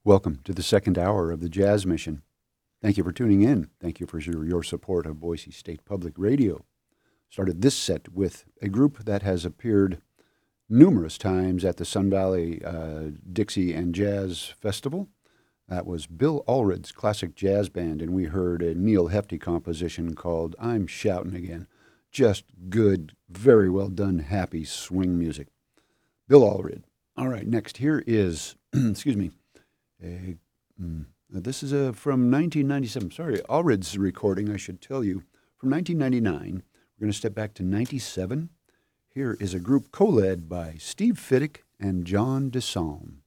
Welcome to the second hour of the Jazz Mission. Thank you for tuning in. Thank you for your support of Boise State Public Radio. Started this set with a group that has appeared numerous times at the Sun Valley Dixie and Jazz Festival. That was Bill Allred's Classic Jazz Band, and we heard a Neil Hefti composition called I'm Shoutin' Again. Just good, very well done, happy swing music. Bill Allred. All right, next here is, excuse me, this is from 1997. Sorry, Allred's recording, I should tell you, from 1999. We're going to step back to 97. Here is a group co-led by Steve Fiddick and John DeSalm.